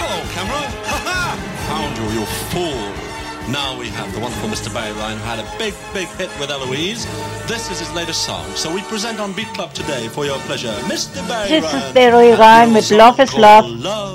Hello, camera. Ha-ha! Found you, you fool. Now we have the wonderful Mr. Barry Ryan, who had a big, big hit with Eloise. This is his latest song. So we present on Beat Club today for your pleasure, Mr. Barry Ryan. This is Barry Ryan with Love is Love.